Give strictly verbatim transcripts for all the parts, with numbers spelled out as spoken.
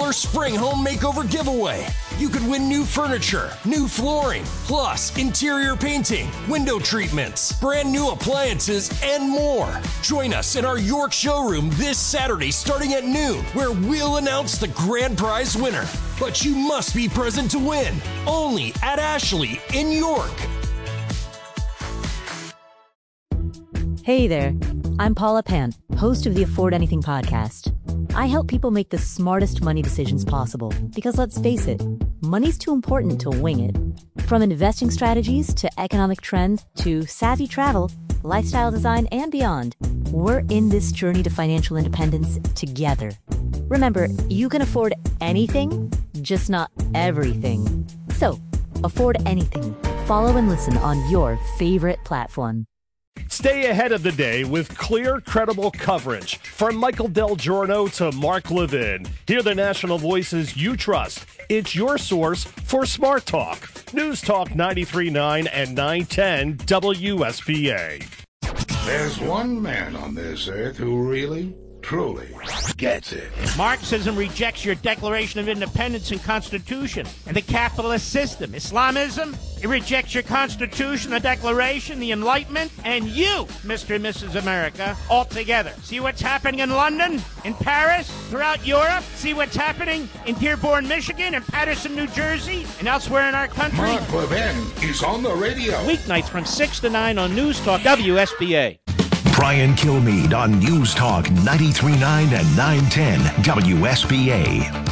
dollars spring home makeover giveaway. You could win new furniture, new flooring, plus interior painting, window treatments, brand new appliances, and more. Join us in our York showroom this Saturday starting at noon, where we'll announce the grand prize winner. But you must be present to win. Only at Ashley in York. Hey there, I'm Paula Pant, host of the Afford Anything podcast. I help people make the smartest money decisions possible because, let's face it, money's too important to wing it. From investing strategies to economic trends to savvy travel, lifestyle design, and beyond, we're in this journey to financial independence together. Remember, you can afford anything, just not everything. So, afford anything. Follow and listen on your favorite platform. Stay ahead of the day with clear, credible coverage. From Michael Del Giorno to Mark Levin. Hear the national voices you trust. It's your source for Smart Talk. News Talk ninety-three point nine and nine ten W S P A. There's one man on this earth who really, truly gets it. Marxism rejects your Declaration of Independence and Constitution and the capitalist system. Islamism, it rejects your Constitution, the Declaration, the Enlightenment, and you, Mister and Missus America, altogether. See what's happening in London, in Paris, throughout Europe? See what's happening in Dearborn, Michigan, and Patterson, New Jersey, and elsewhere in our country? Mark Levin is on the radio. Weeknights from six to nine on News Talk W S B A. Brian Kilmeade on News Talk ninety-three point nine and nine ten W S B A.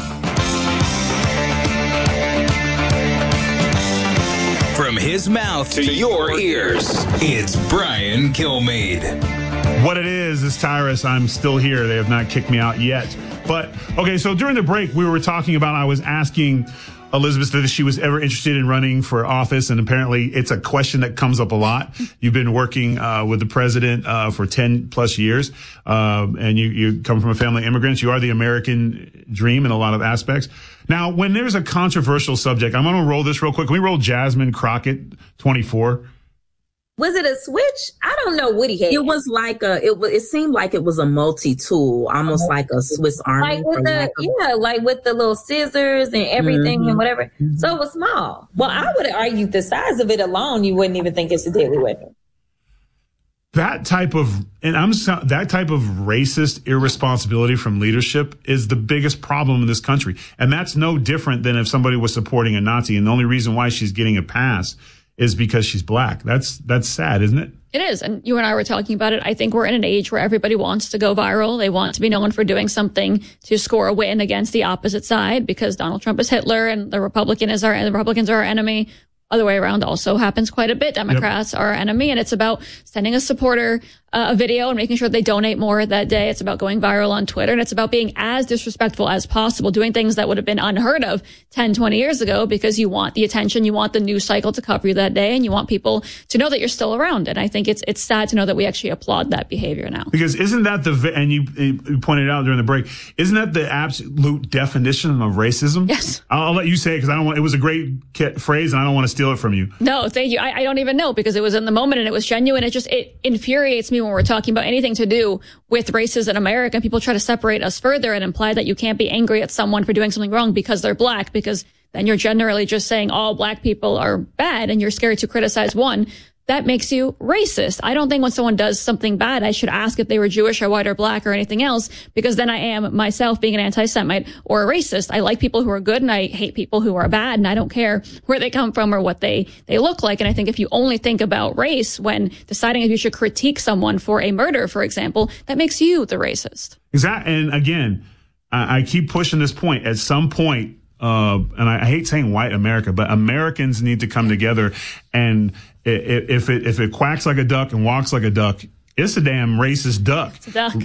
From his mouth to your ears, it's Brian Kilmeade. What it is, is Tyrus. I'm still here. They have not kicked me out yet. But, okay, so during the break, we were talking about, I was asking Elizabeth if she was ever interested in running for office, and apparently it's a question that comes up a lot. You've been working uh, with the president uh, for ten plus years, um, and you, you come from a family of immigrants. You are the American dream in a lot of aspects. Now, when there's a controversial subject, I'm going to roll this real quick. Can we roll Jasmine Crockett, twenty-four? Was it a switch? I don't know what he had. It was like a, it was, it seemed like it was a multi-tool, almost like a Swiss Army. Like with the, like a, yeah, like with the little scissors and everything mm-hmm. and whatever. So it was small. Well, I would argue the size of it alone, you wouldn't even think it's a deadly weapon. That type of, and I'm that type of racist irresponsibility from leadership is the biggest problem in this country. And that's no different than if somebody was supporting a Nazi. And the only reason why she's getting a pass is because she's black. That's that's sad, isn't it? It is. And you and I were talking about it. I think we're in an age where everybody wants to go viral. They want to be known for doing something to score a win against the opposite side because Donald Trump is Hitler and the Republican is our, the Republicans are our enemy. Other way around also happens quite a bit. Democrats yep. are our enemy, and it's about sending a supporter uh, a video and making sure they donate more that day. It's about going viral on Twitter, and it's about being as disrespectful as possible, doing things that would have been unheard of ten, twenty years ago because you want the attention, you want the news cycle to cover you that day, and you want people to know that you're still around. And I think it's it's sad to know that we actually applaud that behavior now. Because isn't that the, and you, you pointed out during the break, isn't that the absolute definition of racism? Yes. I'll, I'll let you say it because I don't want, it was a great phrase and I don't want to steal it from you. No, thank you. I, I don't even know because it was in the moment and it was genuine. It just, it infuriates me when we're talking about anything to do with races in America. People try to separate us further and imply that you can't be angry at someone for doing something wrong because they're black, because then you're generally just saying all black people are bad and you're scared to criticize one. That makes you racist. I don't think when someone does something bad, I should ask if they were Jewish or white or black or anything else, because then I am myself being an anti-Semite or a racist. I like people who are good and I hate people who are bad, and I don't care where they come from or what they, they look like. And I think if you only think about race when deciding if you should critique someone for a murder, for example, that makes you the racist. Exactly. And again, I, I keep pushing this point. At some point, uh, and I, I hate saying white America, but Americans need to come together and If it if it quacks like a duck and walks like a duck, it's a damn racist duck. It's a duck.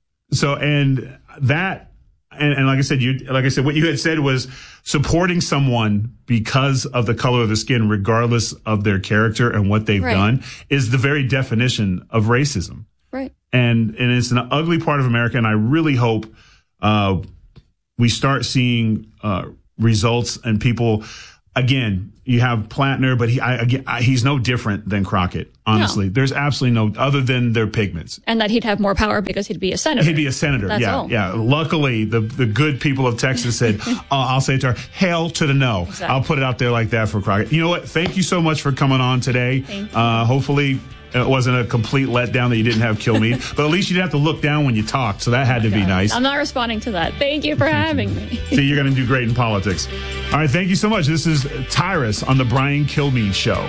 So and that and, and like I said, you like I said, what you had said was supporting someone because of the color of the skin, regardless of their character and what they've right. done, is the very definition of racism. Right. And and it's an ugly part of America, and I really hope uh, we start seeing uh, results and people again, you have Plantner, but he, I, again, I, he's no different than Crockett, honestly. No. There's absolutely no, other than their pigments. And that he'd have more power because he'd be a senator. He'd be a senator, That's yeah. all. Yeah. Luckily, the, the good people of Texas said, uh, I'll say to her, hell to the no. Exactly. I'll put it out there like that for Crockett. You know what? Thank you so much for coming on today. Thank you. Uh, hopefully, it wasn't a complete letdown that you didn't have Kilmeade, but at least you didn't have to look down when you talked, so that had to be nice. I'm not responding to that. Thank you for thank having you. me. See, you're going to do great in politics. All right, thank you so much. This is Tyrus on the Brian Kilmeade Show.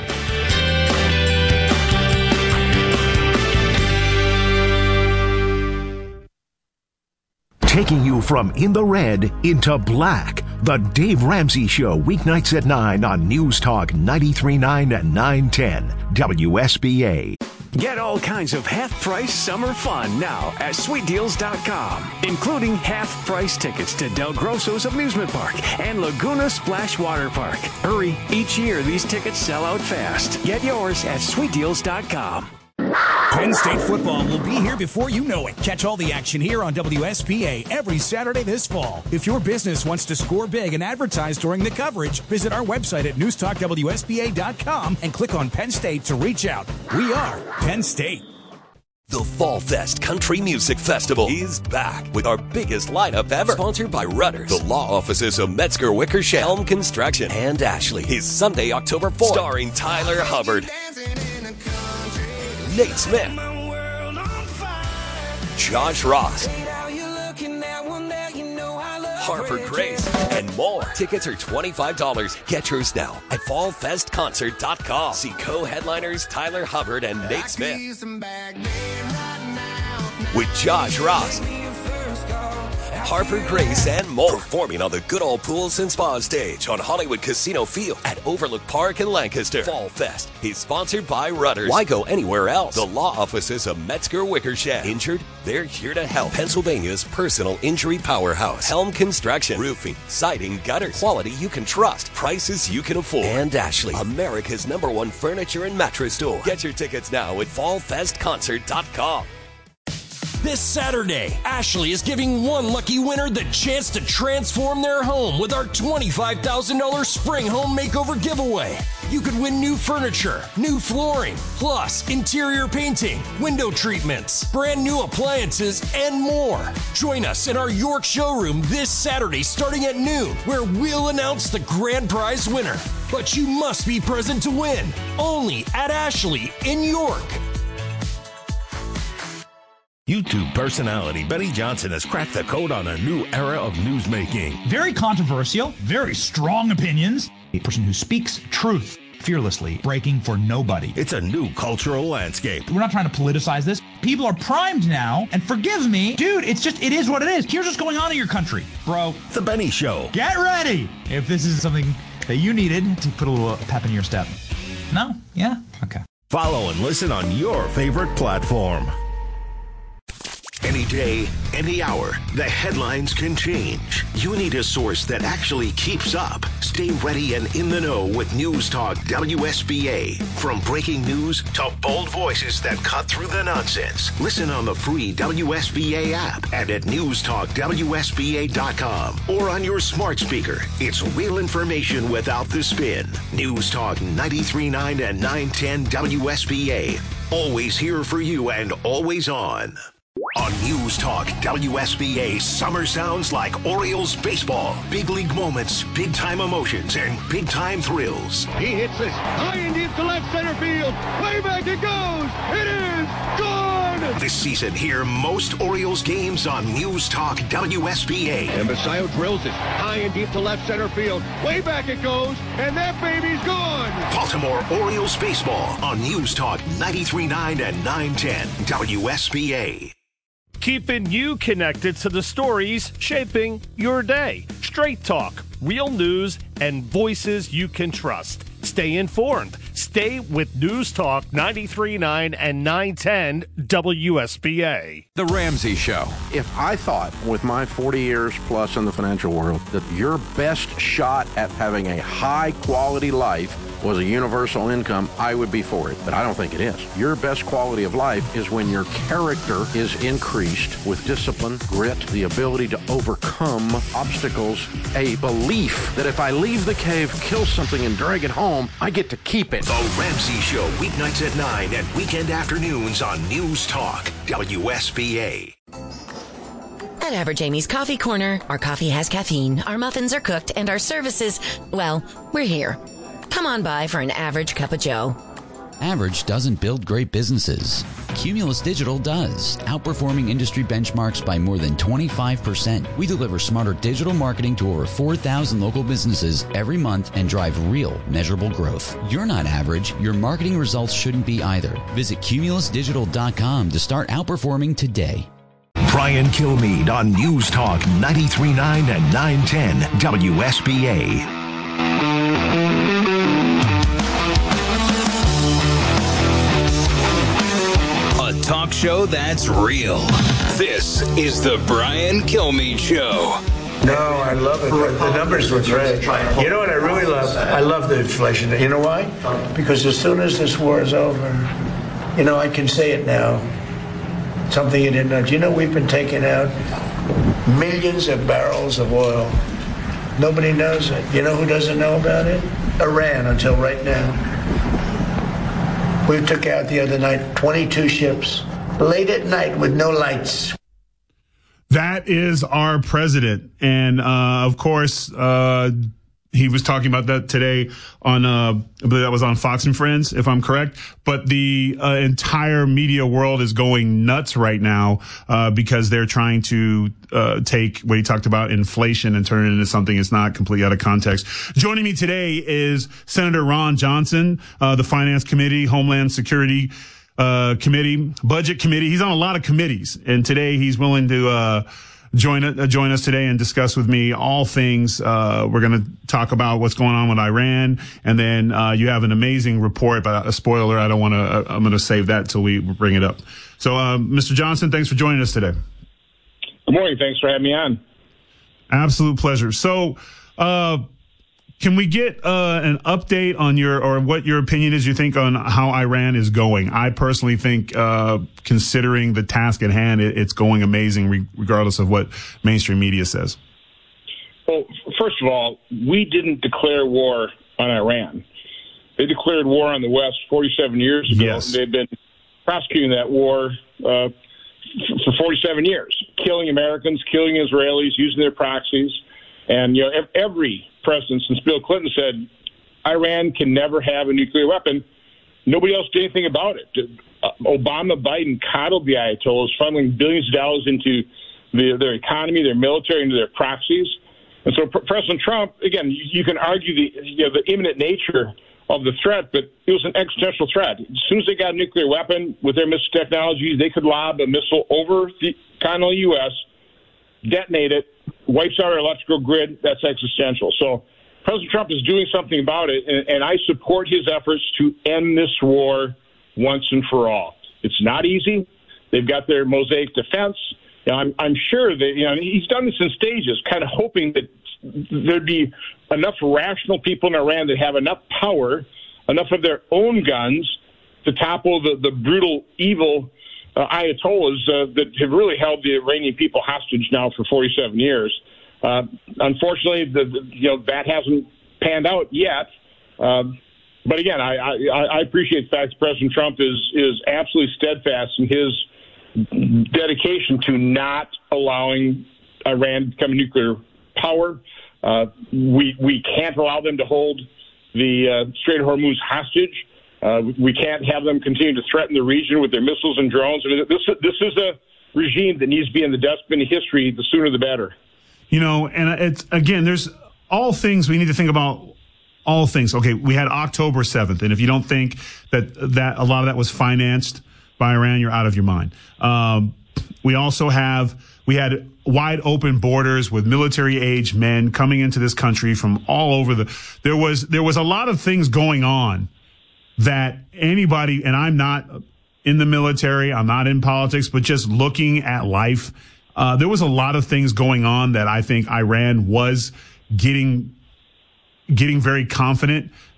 Taking you from in the red into black. The Dave Ramsey Show, weeknights at nine on News Talk ninety-three point nine and nine ten W S B A. Get all kinds of half-price summer fun now at sweet deals dot com, including half-price tickets to Del Grosso's Amusement Park and Laguna Splash Water Park. Hurry, each year these tickets sell out fast. Get yours at sweet deals dot com. Penn State football will be here before you know it. Catch all the action here on W S B A every Saturday this fall. If your business wants to score big and advertise during the coverage, visit our website at news talk W S B A dot com and click on Penn State to reach out. We are Penn State. The Fall Fest Country Music Festival is back with our biggest lineup ever. Sponsored by Rudders, the law offices of Metzger Wickersham, Helm Construction, and Ashley. Is Sunday, October fourth. Starring Tyler Hubbard, Nate Smith, Josh Ross, Harper Grace, and more. Tickets are twenty-five dollars. Get yours now at fall fest concert dot com. See co-headliners Tyler Hubbard and Nate Smith with Josh Ross, Harper Grace, and more. Performing on the Good Old Pools and Spa stage on Hollywood Casino Field at Overlook Park in Lancaster. Fall Fest is sponsored by Rudders. Why go anywhere else? The law offices of Metzger Wickersham. Injured? They're here to help. Pennsylvania's personal injury powerhouse. Helm Construction. Roofing, siding, gutters. Quality you can trust. Prices you can afford. And Ashley, America's number one furniture and mattress store. Get your tickets now at fall fest concert dot com. This Saturday, Ashley is giving one lucky winner the chance to transform their home with our twenty-five thousand dollars Spring Home Makeover giveaway. You could win new furniture, new flooring, plus interior painting, window treatments, brand new appliances, and more. Join us in our York showroom this Saturday starting at noon, where we'll announce the grand prize winner. But you must be present to win. Only at Ashley in York. YouTube personality Benny Johnson has cracked the code on a new era of newsmaking. Very controversial, very strong opinions. A person who speaks truth fearlessly, breaking for nobody. It's a new cultural landscape. We're not trying to politicize this. People are primed now, and forgive me, dude, it's just, it is what it is. Here's what's going on in your country, bro. The Benny Show. Get ready if this is something that you needed to put a little pep in your step. No? Yeah? Okay. Follow and listen on your favorite platform. Any day, any hour, the headlines can change. You need a source that actually keeps up. Stay ready and in the know with News Talk W S B A. From breaking news to bold voices that cut through the nonsense. Listen on the free W S B A app and at news talk W S B A dot com or on your smart speaker. It's real information without the spin. News Talk ninety-three point nine and nine ten W S B A. Always here for you and always on. On News Talk W S B A, summer sounds like Orioles baseball. Big league moments, big time emotions, and big time thrills. He hits this high and deep to left center field. Way back it goes. It is gone. This season, hear most Orioles games on News Talk W S B A. And Messiah drills it high and deep to left center field. Way back it goes, and that baby's gone. Baltimore Orioles baseball on News Talk ninety-three point nine and nine ten W S B A. Keeping you connected to the stories shaping your day. Straight talk, real news, and voices you can trust. Stay informed. Stay with News Talk ninety-three point nine and nine ten W S B A. The Ramsey Show. If I thought with my forty years plus in the financial world that your best shot at having a high quality life was a universal income, I would be for it, but I don't think it is. Your best quality of life is when your character is increased with discipline, grit, the ability to overcome obstacles, a belief that if I leave the cave, kill something, and drag it home, I get to keep it. The Ramsey Show, weeknights at nine and weekend afternoons on News Talk, W S B A. At Average Amy's Coffee Corner, our coffee has caffeine, our muffins are cooked, and our services, well, we're here. Come on by for an average cup of joe. Average doesn't build great businesses. Cumulus Digital does, outperforming industry benchmarks by more than twenty-five percent. We deliver smarter digital marketing to over four thousand local businesses every month and drive real, measurable growth. You're not average. Your marketing results shouldn't be either. Visit cumulus digital dot com to start outperforming today. Brian Kilmeade on News Talk ninety-three point nine and nine ten W S B A. Talk show that's real. This is the Brian Kilmeade Show. No, I love it. The numbers were great. You know what I really love? I love the inflation. You know why? Because as soon as this war is over, you know, I can say it now. Something you didn't know. Do you know we've been taking out millions of barrels of oil? Nobody knows it. You know who doesn't know about it? Iran, until right now. We took out the other night twenty-two ships, late at night with no lights. That is our president. And, uh, of course, uh, he was talking about that today on, uh, I believe that was on Fox and Friends, if I'm correct. But the uh, entire media world is going nuts right now, uh, because they're trying to, uh, take what he talked about, inflation, and turn it into something that's not completely out of context. Joining me today is Senator Ron Johnson, uh, the Finance Committee, Homeland Security, uh, Committee, Budget Committee. He's on a lot of committees, and today he's willing to, uh, Join uh, join us today and discuss with me all things. Uh, we're going to talk about what's going on with Iran, and then uh, you have an amazing report. But a spoiler, I don't want to. Uh, I'm going to save that till we bring it up. So, uh, Mister Johnson, thanks for joining us today. Good morning. Thanks for having me on. Absolute pleasure. So, uh, can we get uh, an update on your or what your opinion is? You think on how Iran is going? I personally think, uh, considering the task at hand, it, it's going amazing, re- regardless of what mainstream media says. Well, first of all, we didn't declare war on Iran. They declared war on the West forty-seven years ago. Yes. They've been prosecuting that war uh, f- for forty-seven years, killing Americans, killing Israelis, using their proxies. And, you know, every president since Bill Clinton said Iran can never have a nuclear weapon. Nobody else did anything about it. Uh, Obama, Biden coddled the Ayatollahs, funneling billions of dollars into the, their economy, their military, into their proxies. And so President Trump, again, you, you can argue the, you know, the imminent nature of the threat, but it was an existential threat. As soon as they got a nuclear weapon with their missile technology, they could lob a missile over the continental U S, detonate it, wipes out our electrical grid. That's existential. So President Trump is doing something about it, and, and I support his efforts to end this war once and for all. It's not easy. They've got their mosaic defense. You know, I'm, I'm sure that, you know, he's done this in stages, kind of hoping that there'd be enough rational people in Iran that have enough power, enough of their own guns to topple the, the brutal, evil Uh, Ayatollahs uh, that have really held the Iranian people hostage now for forty-seven years. Uh, unfortunately, the, the, you know, that hasn't panned out yet. Um, but again, I, I, I appreciate the fact that President Trump is is absolutely steadfast in his dedication to not allowing Iran to become a nuclear power. Uh, we we can't allow them to hold the uh, Strait of Hormuz hostage. Uh, we can't have them continue to threaten the region with their missiles and drones. I mean, this, this is a regime that needs to be in the dustbin of history. The sooner the better. You know, and it's, again, there's all things we need to think about. All things. Okay, we had October seventh, and if you don't think that that a lot of that was financed by Iran, you're out of your mind. Um, we also have we had wide open borders with military-age men coming into this country from all over the. There was there was a lot of things going on that anybody, and I'm not in the military, I'm not in politics, but just looking at life, uh, there was a lot of things going on that I think Iran was getting getting very confident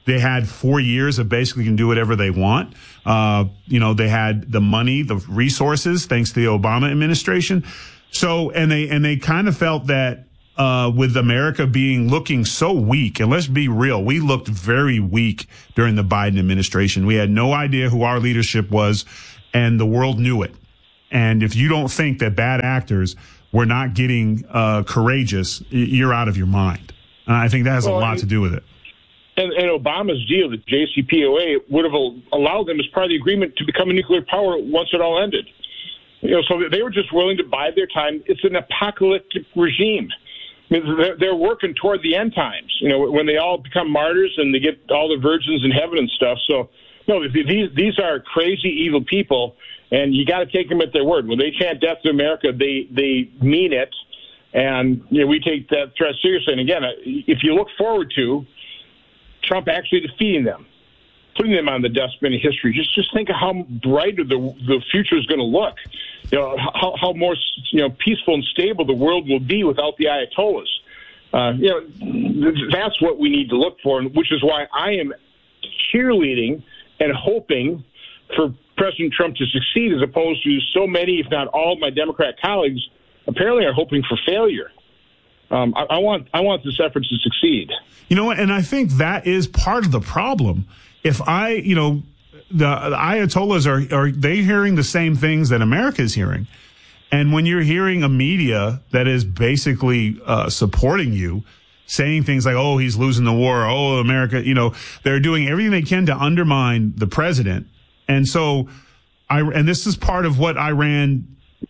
They had four years of basically can do whatever they want. Uh, you know, they had the money, the resources, thanks to the Obama administration. So, and they, and they kind of felt that, uh, with America being looking so weak, and let's be real, we looked very weak during the Biden administration. We had no idea who our leadership was, and the world knew it. And if you don't think that bad actors were not getting, uh, courageous, you're out of your mind. And I think that has well, a lot to do with it. And, and Obama's deal, the J C P O A, would have allowed them as part of the agreement to become a nuclear power once it all ended. You know, so they were just willing to bide their time. It's an apocalyptic regime. I mean, they're, they're working toward the end times, you know, when they all become martyrs and they get all the virgins in heaven and stuff. So, no, these these are crazy, evil people, and you got to take them at their word. When they chant death to America, they, they mean it, and, you know, we take that threat seriously. And, again, if you look forward to Trump actually defeating them, putting them on the dustbin of history. Just just think of how brighter the the future is going to look. You know, how, how more you know peaceful and stable the world will be without the Ayatollahs. Uh, you know, that's what we need to look for, which is why I am cheerleading and hoping for President Trump to succeed, as opposed to so many, if not all, of my Democrat colleagues apparently are hoping for failure. Um, I, I want I want this effort to succeed. You know what? And I think that is part of the problem. If I, you know, the, the Ayatollahs are, are they hearing the same things that America is hearing? And when you're hearing a media that is basically uh, supporting you, saying things like, oh, he's losing the war, oh, America, you know, they're doing everything they can to undermine the president. And so I, and this is part of what Iran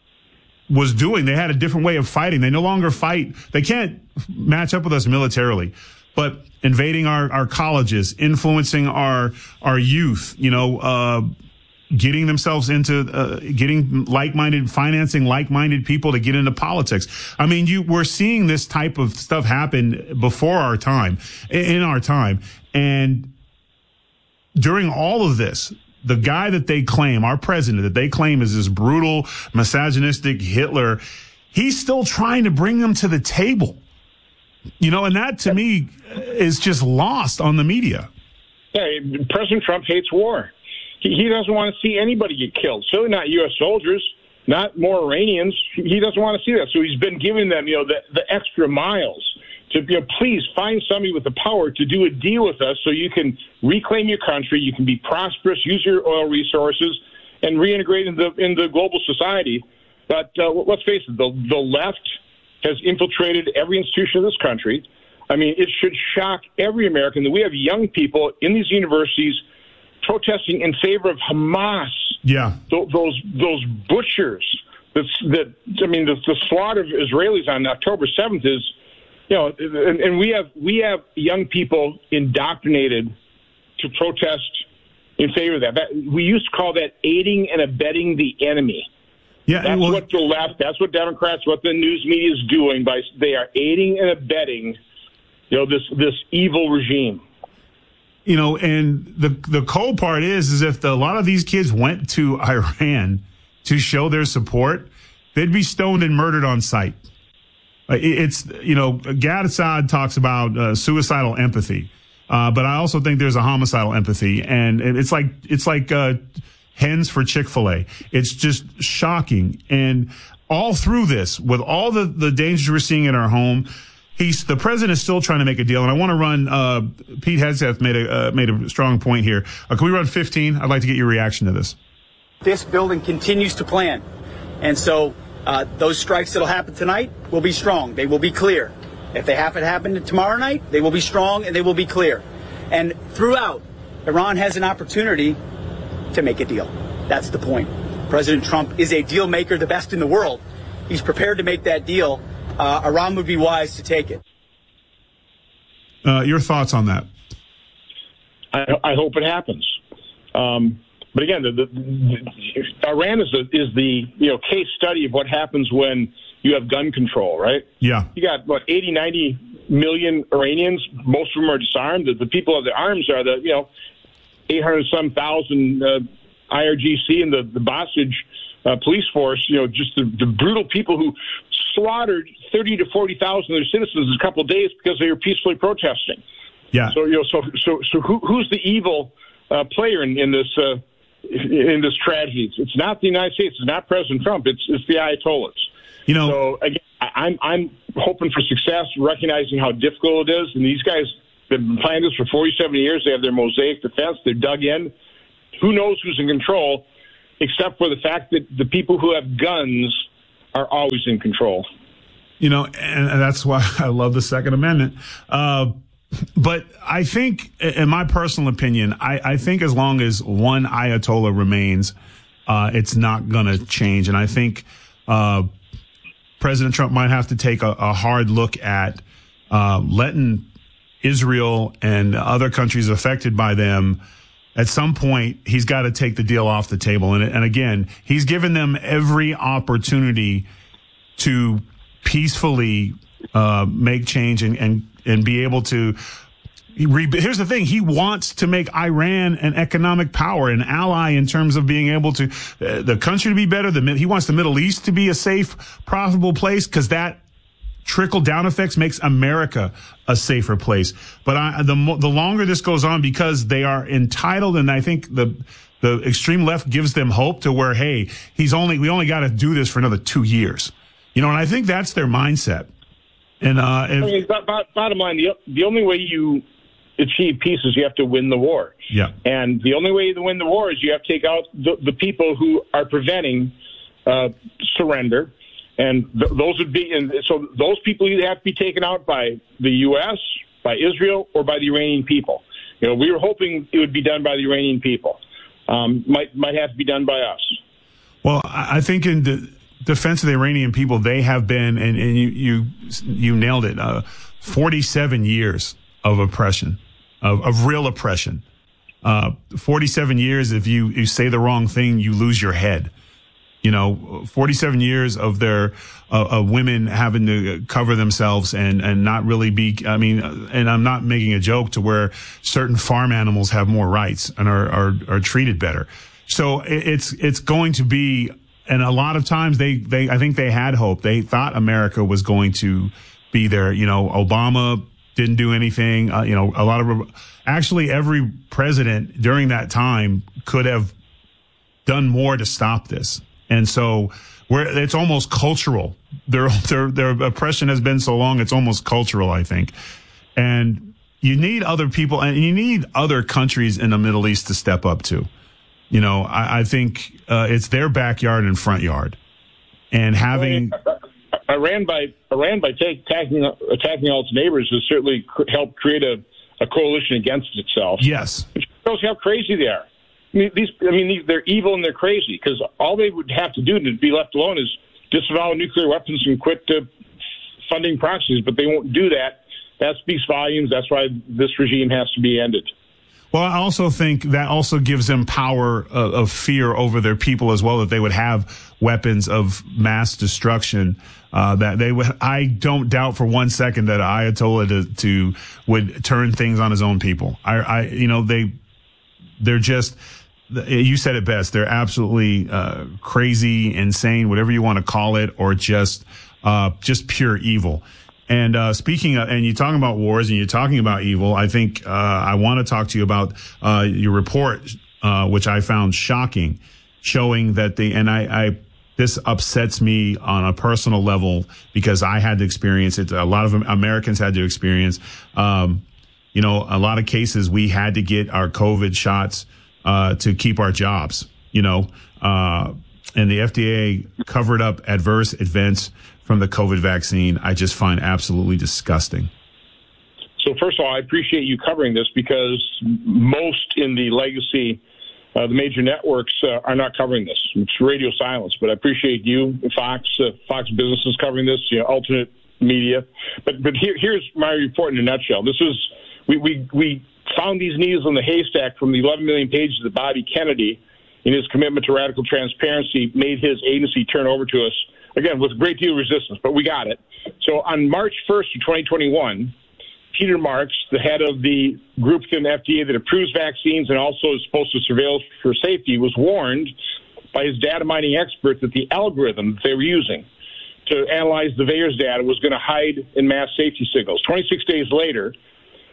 was doing. They had a different way of fighting. They no longer fight. They can't match up with us militarily, but invading our, our colleges, influencing our, our youth, you know, uh, getting themselves into, uh, getting like-minded, financing like-minded people to get into politics. I mean, you, we're seeing this type of stuff happen before our time, in our time. And during all of this, the guy that they claim, our president, that they claim is this brutal, misogynistic Hitler, he's still trying to bring them to the table. You know, and that to me is just lost on the media. Yeah, President Trump hates war. He, he doesn't want to see anybody get killed. Certainly not U S soldiers, not more Iranians. He doesn't want to see that. So he's been giving them, you know, the, the extra miles to, you know, please find somebody with the power to do a deal with us so you can reclaim your country, you can be prosperous, use your oil resources, and reintegrate into, into global society. But uh, let's face it, the, the left has infiltrated every institution of this country. I mean, it should shock every American that we have young people in these universities protesting in favor of Hamas. Yeah. Th- those those butchers. That, that I mean, the, the slaughter of Israelis on October seventh is, you know, and, and we have we have young people indoctrinated to protest in favor of that. that. We used to call that aiding and abetting the enemy. Yeah, that's well, what the left, that's what Democrats, what the news media is doing. By they are aiding and abetting, you know, this this evil regime. You know, and the the cold part is, is if the, a lot of these kids went to Iran to show their support, they'd be stoned and murdered on sight. It's, you know, Gad Assad talks about uh, suicidal empathy, uh, but I also think there's a homicidal empathy, and it's like it's like uh, hens for Chick-fil-A. It's just shocking, and all through this, with all the the dangers we're seeing in our home, he's the president is still trying to make a deal. And I want to run. Uh, Pete Hegseth made a uh, made a strong point here. Uh, can we run fifteen? I'd like to get your reaction to this. This building continues to plan, and so. Uh, those strikes that will happen tonight will be strong. They will be clear. If they happen to happen tomorrow night, they will be strong and they will be clear. And throughout, Iran has an opportunity to make a deal. That's the point. President Trump is a deal maker, the best in the world. He's prepared to make that deal. Uh, Iran would be wise to take it. Uh, your thoughts on that? I, I hope it happens. Um, But again, the, the, the, Iran is the, is the you know case study of what happens when you have gun control, right? Yeah. You got, what, eighty, ninety million Iranians. Most of them are disarmed. The, the people of the arms are the, you know, eight hundred some thousand uh, I R G C and the, the Basij uh, police force, you know, just the, the brutal people who slaughtered thirty to forty thousand of their citizens in a couple of days because they were peacefully protesting. Yeah. So you know, so so so who, who's the evil uh, player in, in this uh, in this tragedy? It's not the United States. It's not President Trump. It's it's the Ayatollahs. You know. So again, I, I'm I'm hoping for success, recognizing how difficult it is, and these guys have been planning this for forty-seven years. They have their mosaic defense. They're dug in. Who knows who's in control, except for the fact that the people who have guns are always in control. You know, and that's why I love the Second Amendment. Uh, but I think, in my personal opinion, I, I think as long as one Ayatollah remains, uh, it's not going to change. And I think uh, President Trump might have to take a, a hard look at uh, letting Israel and other countries affected by them. At some point, he's got to take the deal off the table. And, and again, he's given them every opportunity to peacefully uh, make change and, and, and be able to. Re- Here's the thing. He wants to make Iran an economic power, an ally in terms of being able to, uh, the country to be better. The, he wants the Middle East to be a safe, profitable place, because that trickle down effects makes America a safer place. But I, the the longer this goes on, because they are entitled, and I think the the extreme left gives them hope to where, hey, he's only we only got to do this for another two years, you know. And I think that's their mindset. And uh, if, I mean, b- b- bottom line, the the only way you achieve peace is you have to win the war. Yeah. And the only way to win the war is you have to take out the, the people who are preventing uh, surrender. And th- those would be, and so those people either have to be taken out by the U S, by Israel, or by the Iranian people. You know, we were hoping it would be done by the Iranian people. Um, might might have to be done by us. Well, I think in the defense of the Iranian people, they have been, and, and you you you nailed it, uh, forty-seven years of oppression, of, of real oppression. Uh, forty-seven years, if you, you say the wrong thing, you lose your head. You know, forty-seven years of their, uh, of women having to cover themselves and, and not really be, I mean, and I'm not making a joke to where certain farm animals have more rights and are, are, are treated better. So it's, it's going to be, and a lot of times they, they, I think they had hope. They thought America was going to be there. You know, Obama didn't do anything. Uh, you know, a lot of, actually every president during that time could have done more to stop this. And so we're, it's almost cultural. Their, their, their oppression has been so long, it's almost cultural, I think. And you need other people, and you need other countries in the Middle East to step up to. You know, I, I think uh, it's their backyard and front yard. And having... Iran by Iran by take, attacking, attacking all its neighbors has certainly cr- helped create a, a coalition against itself. Yes. Which shows how crazy they are. I mean, these, I mean, these, they're evil and they're crazy, because all they would have to do to be left alone is disavow nuclear weapons and quit uh, funding proxies, but they won't do that. That speaks volumes. That's why this regime has to be ended. Well, I also think that also gives them power of, of fear over their people as well, that they would have weapons of mass destruction. Uh, that they would, I don't doubt for one second that Ayatollah to, to would turn things on his own people. I, I, you know, they, they're just, you said it best. They're absolutely uh, crazy, insane, whatever you want to call it, or just uh, just pure evil. And uh, speaking of, and you're talking about wars and you're talking about evil, I think uh, I want to talk to you about uh, your report, uh, which I found shocking, showing that the, and I, I, this upsets me on a personal level because I had to experience it. A lot of Americans had to experience, um, you know, a lot of cases we had to get our COVID shots uh, to keep our jobs, you know, uh, and the F D A covered up adverse events from the COVID vaccine. I just find absolutely disgusting. So first of all, I appreciate you covering this, because most in the legacy, uh, the major networks uh, are not covering this. It's radio silence, but I appreciate you, Fox, uh, Fox Business is covering this, you know, alternate media. But but here, here's my report in a nutshell. This is, we, we, we found these needles in the haystack from the eleven million pages that Bobby Kennedy, in his commitment to radical transparency, made his agency turn over to us, again, with a great deal of resistance, but we got it. So on March first of twenty twenty-one, Peter Marks, the head of the group within the F D A that approves vaccines and also is supposed to surveil for safety, was warned by his data mining expert that the algorithm they were using to analyze the VAERS data was going to hide in mass safety signals. twenty-six days later,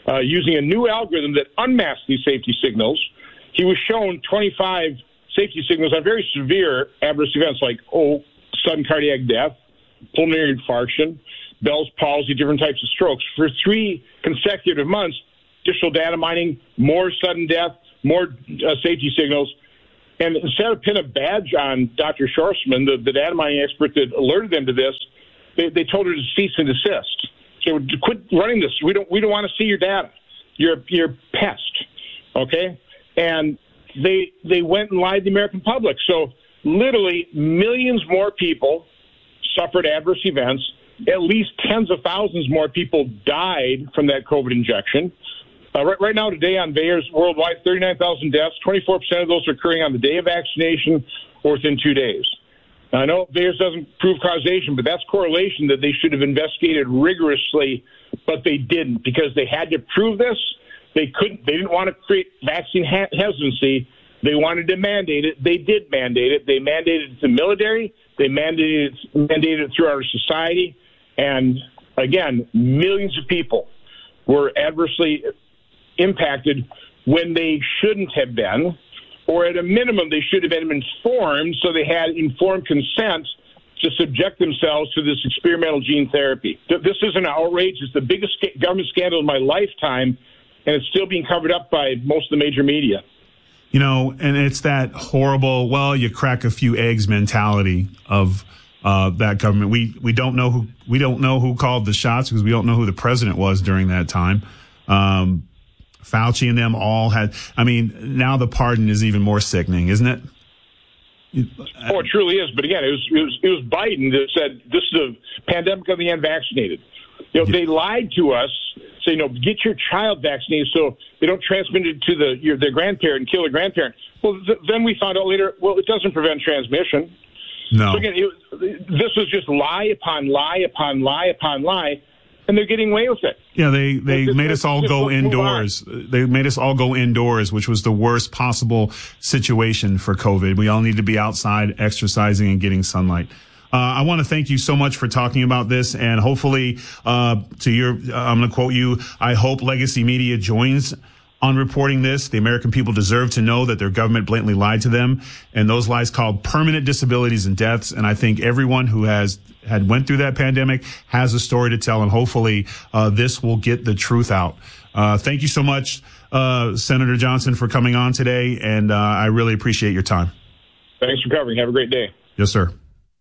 uh, using a new algorithm that unmasked these safety signals. He was shown twenty-five safety signals on very severe adverse events like, oh, sudden cardiac death, pulmonary infarction, Bell's palsy, different types of strokes. For three consecutive months, additional data mining, more sudden death, more uh, safety signals. And instead of pin a badge on Doctor Schwarzman, the, the data mining expert that alerted them to this, they, they told her to cease and desist. So quit running this. We don't we don't want to see your data. You're you're a pest. Okay? And they they went and lied to the American public. So literally millions more people suffered adverse events. At least tens of thousands more people died from that COVID injection. Uh, right, right now, today on VAERS worldwide, thirty-nine thousand deaths. twenty-four percent of those are occurring on the day of vaccination or within two days. Now, I know VAERS doesn't prove causation, but that's correlation that they should have investigated rigorously, but they didn't because they had to prove this. They couldn't. They didn't want to create vaccine ha- hesitancy. They wanted to mandate it. They did mandate it. They mandated it to the military. They mandated it, mandated it through our society. And again, millions of people were adversely impacted when they shouldn't have been, or at a minimum, they should have been informed so they had informed consent to subject themselves to this experimental gene therapy. This is an outrage. It's the biggest government scandal of my lifetime, and it's still being covered up by most of the major media. You know, and it's that horrible, well, you crack a few eggs mentality of uh, that government. We we don't know who we don't know who called the shots because we don't know who the president was during that time. Um, Fauci and them all had. I mean, now the pardon is even more sickening, isn't it? Oh, it truly is. But again, it was it was, it was Biden that said this is a pandemic of the unvaccinated. You know, they lied to us, say, you know, get your child vaccinated so they don't transmit it to the your, their grandparent and kill their grandparent. Well, th- then we found out later, well, it doesn't prevent transmission. No. So again, it, this was just lie upon lie upon lie upon lie, and they're getting away with it. Yeah, they, they Let's- made us all let's go move indoors. They made us all go indoors, which was the worst possible situation for COVID. We all need to be outside exercising and getting sunlight. Uh, I want to thank you so much for talking about this, and hopefully, uh, to your, uh, I'm going to quote you, I hope Legacy Media joins on reporting this. The American people deserve to know that their government blatantly lied to them, and those lies caused permanent disabilities and deaths. And I think everyone who has had went through that pandemic has a story to tell, and hopefully uh, this will get the truth out. Uh, thank you so much, uh, Senator Johnson, for coming on today, and uh, I really appreciate your time. Thanks for covering. Have a great day. Yes, sir.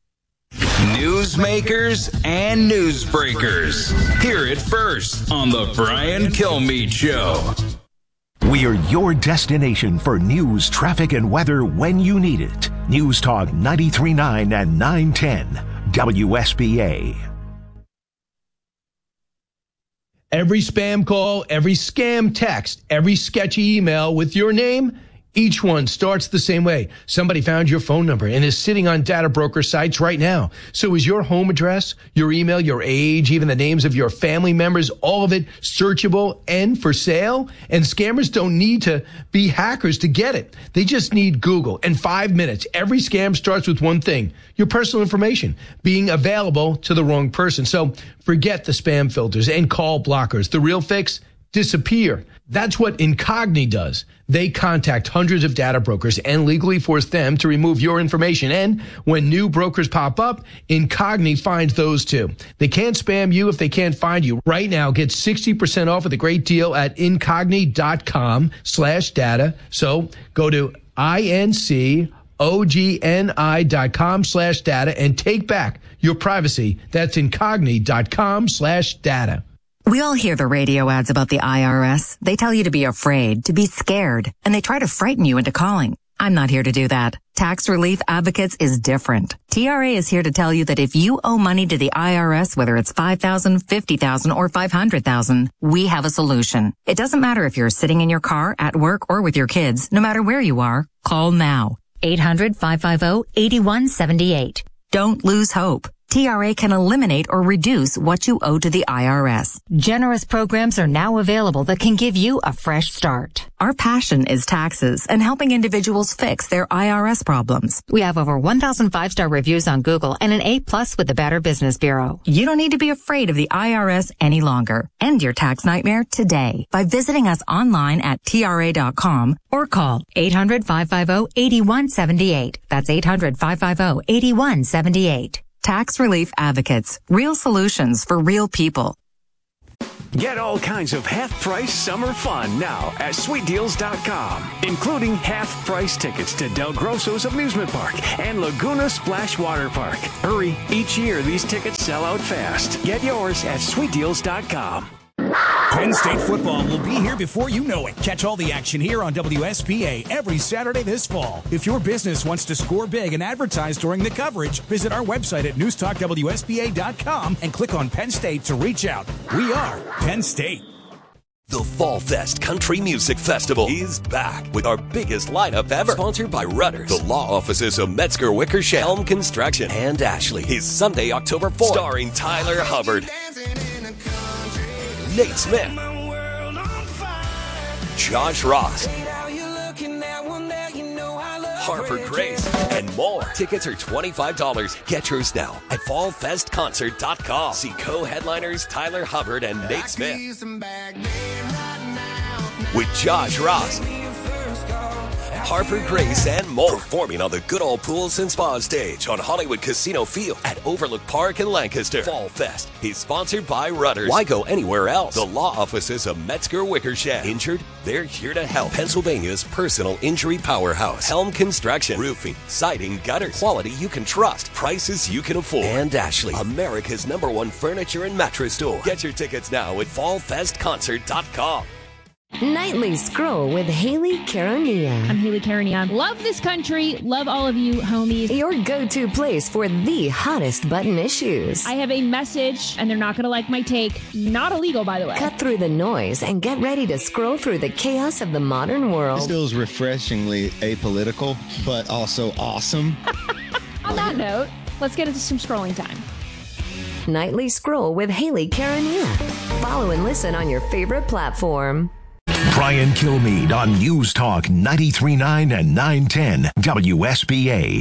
Newsmakers and newsbreakers. Hear it first on the Brian Kilmeade Show. We're your destination for news, traffic, and weather when you need it. News Talk ninety-three point nine and nine ten W S B A. Every spam call, every scam text, every sketchy email with your name, each one starts the same way. Somebody found your phone number and is sitting on data broker sites right now. So is your home address, your email, your age, even the names of your family members, all of it searchable and for sale? And scammers don't need to be hackers to get it. They just need Google. In five minutes, every scam starts with one thing: your personal information being available to the wrong person. So forget the spam filters and call blockers. The real fix: disappear. That's what Incogni does. They contact hundreds of data brokers and legally force them to remove your information. And when new brokers pop up, Incogni finds those too. They can't spam you if they can't find you. Right now, get sixty percent off with a great deal at incogni.com slash data. So go to I-N-C O-G-N-I dot com slash data and take back your privacy. That's incogni.com slash data. We all hear the radio ads about the I R S. They tell you to be afraid, to be scared, and they try to frighten you into calling. I'm not here to do that. Tax Relief Advocates is different. T R A is here to tell you that if you owe money to the I R S, whether it's five thousand dollars, fifty thousand dollars, or five hundred thousand dollars, we have a solution. It doesn't matter if you're sitting in your car, at work, or with your kids. No matter where you are, call now. eight hundred, five five zero, eight one seven eight. Don't lose hope. T R A can eliminate or reduce what you owe to the I R S. Generous programs are now available that can give you a fresh start. Our passion is taxes and helping individuals fix their I R S problems. We have over one thousand five-star reviews on Google and an A plus with the Better Business Bureau. You don't need to be afraid of the I R S any longer. End your tax nightmare today by visiting us online at T R A dot com or call eight hundred, five five zero, eight one seven eight. That's eight hundred, five five zero, eight one seven eight. Tax Relief Advocates. Real solutions for real people. Get all kinds of half-price summer fun now at sweet deals dot com, including half-price tickets to Del Grosso's Amusement Park and Laguna Splash Water Park. Hurry, each year these tickets sell out fast. Get yours at sweet deals dot com. Penn State football will be here before you know it. Catch all the action here on W S P A every Saturday this fall. If your business wants to score big and advertise during the coverage, visit our website at news talk W S P A dot com and click on Penn State to reach out. We are Penn State. The Fall Fest Country Music Festival is back with our biggest lineup ever. Sponsored by Rudders, the law offices of Metzger Wickersham, Helm Construction, and Ashley. Is Sunday, October fourth. Starring Tyler Hubbard, Nate Smith, Josh Ross, Harper Grace, and more. Tickets are twenty-five dollars. Get yours now at fall fest concert dot com. See co-headliners Tyler Hubbard and Nate Smith with Josh Ross, Harper Grace, and more. Performing on the Good Old Pools and Spa stage on Hollywood Casino Field at Overlook Park in Lancaster. Fall Fest is sponsored by Rudders. Why go anywhere else? The law offices of Metzger Wickersham. Injured? They're here to help. Pennsylvania's personal injury powerhouse. Helm Construction. Roofing, siding, gutters. Quality you can trust. Prices you can afford. And Ashley, America's number one furniture and mattress store. Get your tickets now at fall fest concert dot com. Nightly Scroll with Haley Karania. I'm Haley Karania. Love this country. Love all of you, homies. Your go-to place for the hottest button issues. I have a message, and they're not going to like my take. Not illegal, by the way. Cut through the noise and get ready to scroll through the chaos of the modern world. This feels refreshingly apolitical, but also awesome. On that note, let's get into some scrolling time. Nightly Scroll with Haley Karania. Follow and listen on your favorite platform. Brian Kilmeade on News Talk ninety-three point nine and nine ten W S B A.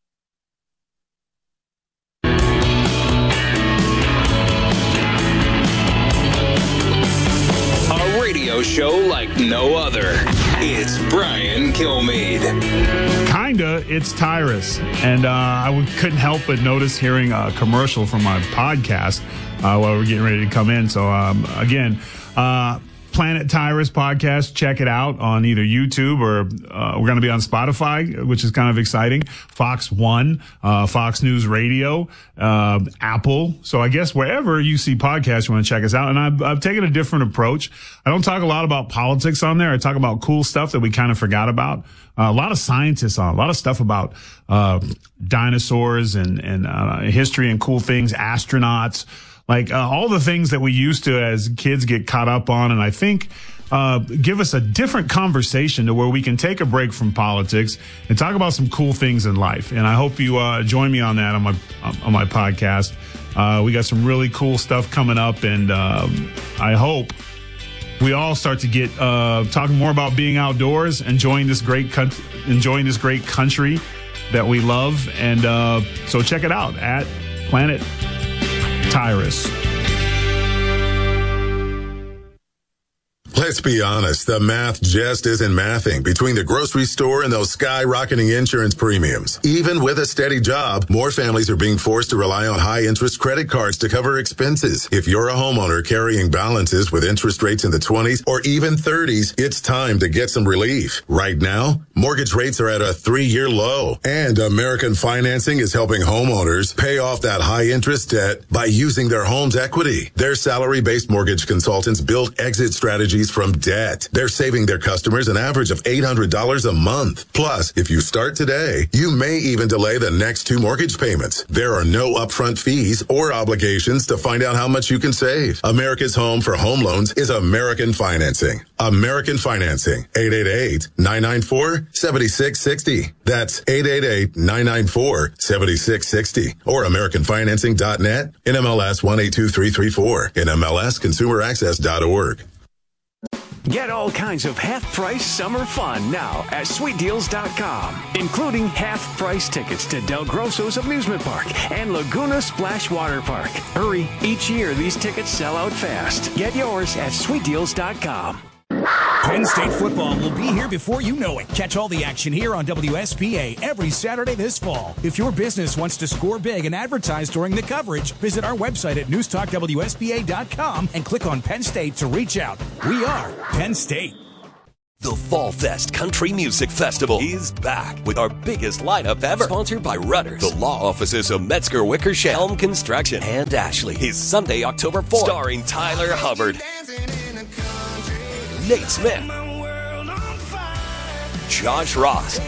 A radio show like no other. It's Brian Kilmeade. Kinda, it's Tyrus. And uh, I w- couldn't help but notice hearing a commercial from my podcast uh, while we're getting ready to come in. So, um, again, uh, Planet Tyrus podcast. Check it out on either YouTube or uh, we're going to be on Spotify, which is kind of exciting. Fox One, uh, Fox News Radio, uh, Apple. So I guess wherever you see podcasts, you want to check us out. And I've, I've taken a different approach. I don't talk a lot about politics on there. I talk about cool stuff that we kind of forgot about. Uh, a lot of scientists on, a lot of stuff about uh, dinosaurs and, and uh, history and cool things, astronauts. Like, uh, all the things that we used to as kids get caught up on. And I think, uh, give us a different conversation to where we can take a break from politics and talk about some cool things in life. And I hope you, uh, join me on that on my, on my podcast. Uh, we got some really cool stuff coming up. And, um, I hope we all start to get, uh, talking more about being outdoors, enjoying this great country, enjoying this great country that we love. And, uh, so check it out at Planet Tyrus. Let's be honest, the math just isn't mathing between the grocery store and those skyrocketing insurance premiums. Even with a steady job, more families are being forced to rely on high-interest credit cards to cover expenses. If you're a homeowner carrying balances with interest rates in the twenties or even thirties, it's time to get some relief. Right now, mortgage rates are at a three-year low, and American Financing is helping homeowners pay off that high-interest debt by using their home's equity. Their salary-based mortgage consultants build exit strategies from debt. They're saving their customers an average of eight hundred dollars a month. Plus, if you start today, you may even delay the next two mortgage payments. There are no upfront fees or obligations to find out how much you can save. America's home for home loans is American Financing. American Financing. eight eight eight, nine nine four, seven six six zero. That's eight eight eight, nine nine four, seven six six zero. Or American Financing dot net. N M L S one eight two three three four. N M L S consumer access dot org. Get all kinds of half-price summer fun now at sweet deals dot com, including half-price tickets to Del Grosso's amusement park and Laguna Splash Water Park. Hurry, each year these tickets sell out fast. Get yours at sweet deals dot com. Penn State football will be here before you know it. Catch all the action here on W S P A every Saturday this fall. If your business wants to score big and advertise during the coverage, visit our website at news talk W S P A dot com and click on Penn State to reach out. We are Penn State. The Fall Fest Country Music Festival is back with our biggest lineup ever. Sponsored by Rudders, the law offices of Metzger Wickersham, Helm Construction, and Ashley. Is Sunday, October fourth. Starring Tyler Hubbard, Nate Smith, Josh Ross,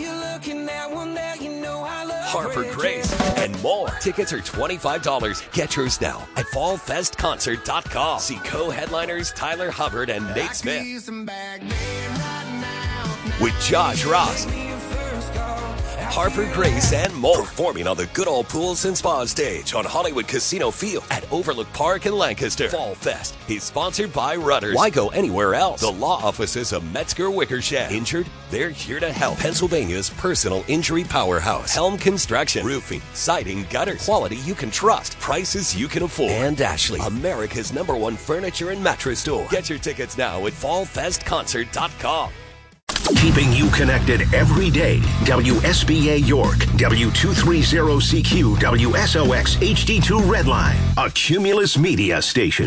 Harper Grace, and more. Tickets are twenty-five dollars. Get yours now at fall fest concert dot com. See co-headliners Tyler Hubbard and Nate Smith with Josh Ross, Harper Grace, and more. Performing on the Good Old Pools and Spa stage on Hollywood Casino Field at Overlook Park in Lancaster. Fall Fest is sponsored by Rudders. Why go anywhere else? The law offices of Metzger Wickersham. Injured? They're here to help. Pennsylvania's personal injury powerhouse. Helm Construction. Roofing, siding, gutters. Quality you can trust. Prices you can afford. And Ashley, America's number one furniture and mattress store. Get your tickets now at fall fest concert dot com. Keeping you connected every day. W S B A York, W two thirty C Q, W S O X H D two Redline, a Cumulus Media station.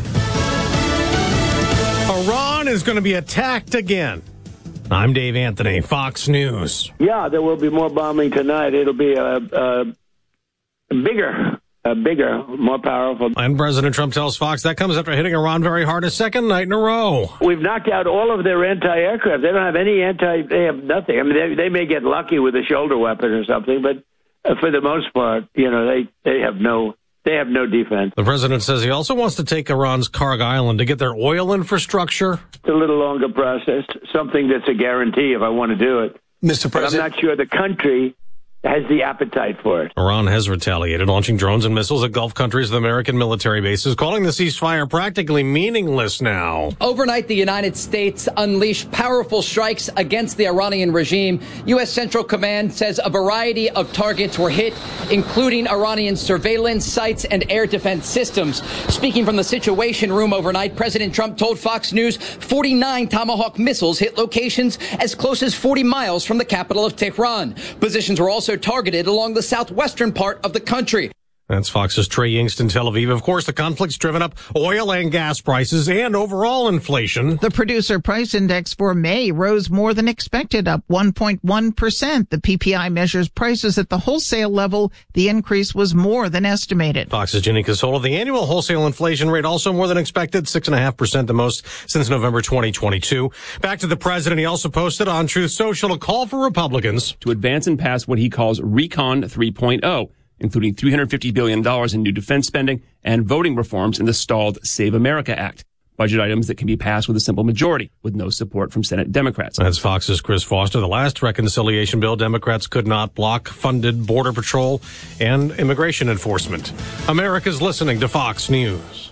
Iran is going to be attacked again. I'm Dave Anthony, Fox News. Yeah, there will be more bombing tonight. It'll be a, a bigger, a bigger, more powerful. And President Trump tells Fox that comes after hitting Iran very hard a second night in a row. We've knocked out all of their anti-aircraft. They don't have any anti, they have nothing. I mean, they, they may get lucky with a shoulder weapon or something, but for the most part, you know, they, they have no, they have no defense. The president says he also wants to take Iran's Karg Island to get their oil infrastructure. It's a little longer process, something that's a guarantee if I want to do it. Mister President, but I'm not sure the country has the appetite for it. Iran has retaliated, launching drones and missiles at Gulf countries with American military bases, calling the ceasefire practically meaningless now. Overnight, the United States unleashed powerful strikes against the Iranian regime. U S. Central Command says a variety of targets were hit, including Iranian surveillance sites and air defense systems. Speaking from the Situation Room overnight, President Trump told Fox News forty-nine Tomahawk missiles hit locations as close as forty miles from the capital of Tehran. Positions were also targeted along the southwestern part of the country. That's Fox's Trey Yingst in Tel Aviv. Of course, the conflict's driven up oil and gas prices and overall inflation. The producer price index for May rose more than expected, up one point one percent. The P P I measures prices at the wholesale level. The increase was more than estimated. Fox's Ginny Casola. The annual wholesale inflation rate also more than expected, six point five percent, the most since November twenty twenty-two. Back to the president. He also posted on Truth Social a call for Republicans to advance and pass what he calls Recon three point oh. including three hundred fifty billion dollars in new defense spending and voting reforms in the stalled Save America Act. Budget items that can be passed with a simple majority, with no support from Senate Democrats. That's Fox's Chris Foster. The last reconciliation bill, Democrats could not block funded Border Patrol and immigration enforcement. America's listening to Fox News.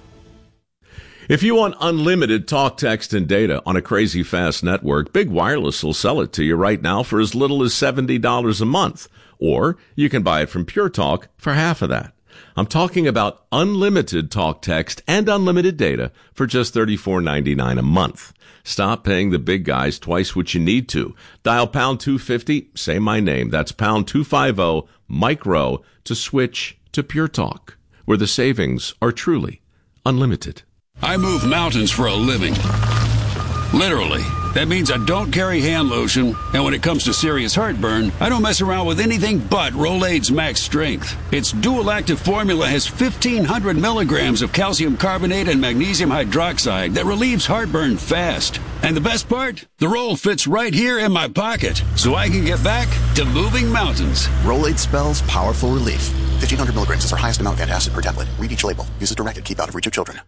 If you want unlimited talk, text, and data on a crazy fast network, Big Wireless will sell it to you right now for as little as seventy dollars a month. Or you can buy it from Pure Talk for half of that. I'm talking about unlimited talk, text, and unlimited data for just thirty-four ninety-nine a month. Stop paying the big guys twice what you need to. Dial pound two fifty, say my name. That's pound two fifty, micro, to switch to Pure Talk, where the savings are truly unlimited. I move mountains for a living. Literally. That means I don't carry hand lotion, and when it comes to serious heartburn, I don't mess around with anything but Rolaids Max Strength. Its dual-active formula has fifteen hundred milligrams of calcium carbonate and magnesium hydroxide that relieves heartburn fast. And the best part? The roll fits right here in my pocket, so I can get back to moving mountains. Rolaids spells powerful relief. fifteen hundred milligrams is our highest amount of antacid per tablet. Read each label. Use as directed. Keep out of reach of children.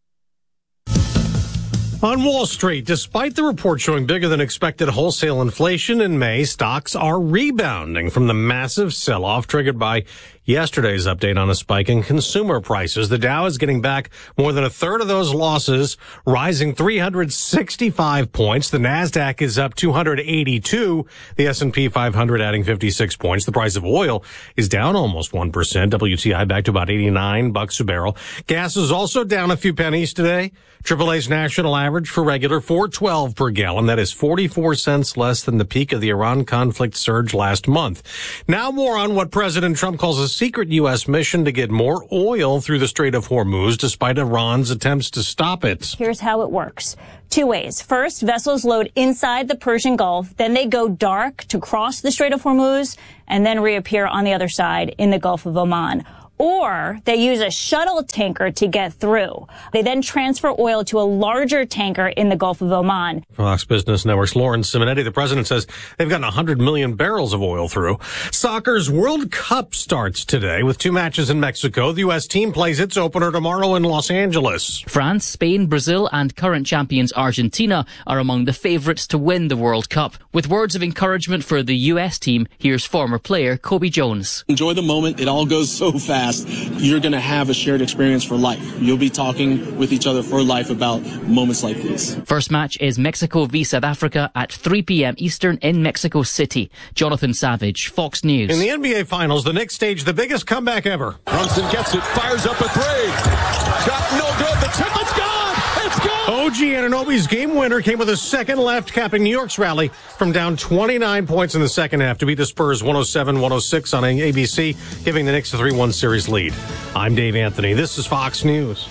On Wall Street, despite the report showing bigger than expected wholesale inflation in May, stocks are rebounding from the massive sell-off triggered by yesterday's update on a spike in consumer prices. The Dow is getting back more than a third of those losses, rising three hundred sixty-five points. The Nasdaq is up two hundred eighty-two. The S and P five hundred adding fifty-six points. The price of oil is down almost one percent. W T I back to about eighty-nine bucks a barrel. Gas is also down a few pennies today. triple A's national average for regular four twelve per gallon. That is forty-four cents less than the peak of the Iran conflict surge last month. Now more on what President Trump calls a secret U S mission to get more oil through the Strait of Hormuz, despite Iran's attempts to stop it. Here's how it works. Two ways. First, vessels load inside the Persian Gulf, then they go dark to cross the Strait of Hormuz, and then reappear on the other side in the Gulf of Oman. Or they use a shuttle tanker to get through. They then transfer oil to a larger tanker in the Gulf of Oman. Fox Business Network's Lauren Simonetti, the president, says they've gotten one hundred million barrels of oil through. Soccer's World Cup starts today with two matches in Mexico. The U S team plays its opener tomorrow in Los Angeles. France, Spain, Brazil and current champions Argentina are among the favourites to win the World Cup. With words of encouragement for the U S team, here's former player Kobe Jones. Enjoy the moment. It all goes so fast. You're going to have a shared experience for life. You'll be talking with each other for life about moments like these. First match is Mexico v South Africa at three p.m. Eastern in Mexico City. Jonathan Savage, Fox News. In the N B A Finals, the Knicks staged the biggest comeback ever. Brunson gets it, fires up a three. Shot no good. The tip is gone. It's gone. O G Anunoby's game winner came with a second left, capping New York's rally from down twenty-nine points in the second half to beat the Spurs one oh seven one oh six on A B C, giving the Knicks a three one series lead. I'm Dave Anthony. This is Fox News.